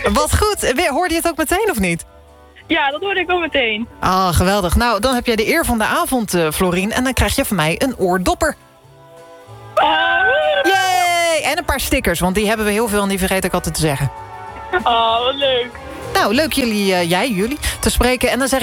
Wat goed. Hoorde je het ook meteen of niet? Ja, dat hoorde ik al meteen. Ah, geweldig. Nou, dan heb jij de eer van de avond, Florien. En dan krijg je van mij een oordopper. Yay! En een paar stickers, want die hebben we heel veel en die vergeet ik altijd te zeggen. Oh, wat leuk. Nou, leuk jullie te spreken. En dan zeg ik